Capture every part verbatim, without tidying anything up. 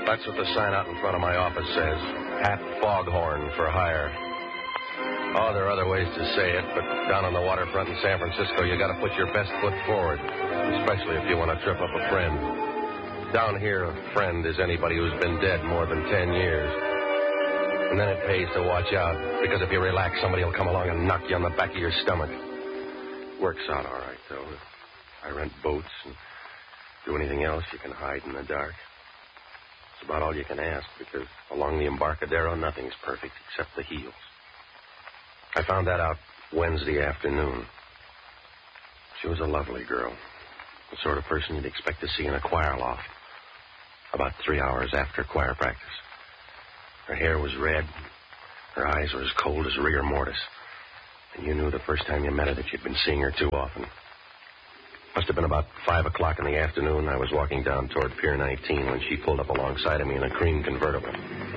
That's what the sign out in front of my office says. Pat Foghorn for hire. Oh, there are other ways to say it, but down on the waterfront in San Francisco, you got to put your best foot forward, especially if you want to trip up a friend. Down here, a friend is anybody who's been dead more than ten years. And then it pays to watch out, because if you relax, somebody will come along and knock you on the back of your stomach. Works out all right, though. I rent boats and do anything else you can hide in the dark. It's about all you can ask, because along the Embarcadero, nothing's perfect except the heels. I found that out Wednesday afternoon. She was a lovely girl, the sort of person you'd expect to see in a choir loft, about three hours after choir practice. Her hair was red, her eyes were as cold as rigor mortis, and you knew the first time you met her that you'd been seeing her too often. Must have been about five o'clock in the afternoon. I was walking down toward Pier nineteen when she pulled up alongside of me in a cream convertible.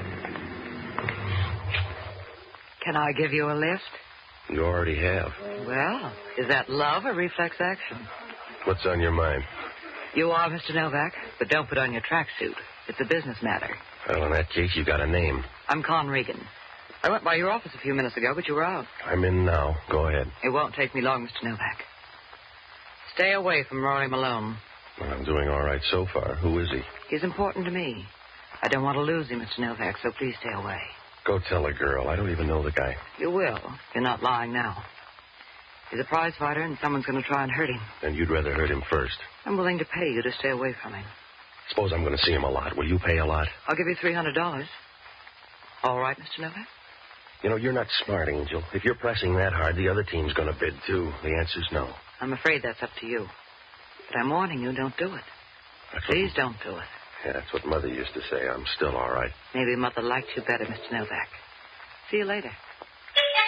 Can I give you a lift? You already have. Well, is that love or reflex action? What's on your mind? You are Mister Novak, but don't put on your tracksuit. It's a business matter. Well, in that case, you got a name. I'm Con Regan. I went by your office a few minutes ago, but you were out. I'm in now. Go ahead. It won't take me long, Mister Novak. Stay away from Rory Malone. Well, I'm doing all right so far. Who is he? He's important to me. I don't want to lose him, Mister Novak, so please stay away. Go tell a girl. I don't even know the guy. You will. You're not lying now. He's a prize fighter, and someone's going to try and hurt him. And you'd rather hurt him first. I'm willing to pay you to stay away from him. Suppose I'm going to see him a lot. Will you pay a lot? I'll give you three hundred dollars. All right, Mister Novak? You know, you're not smart, Angel. If you're pressing that hard, the other team's going to bid, too. The answer's no. I'm afraid that's up to you. But I'm warning you, don't do it. That's Please what... don't do it. Yeah, that's what Mother used to say. I'm still all right. Maybe Mother liked you better, Mister Novak. See you later.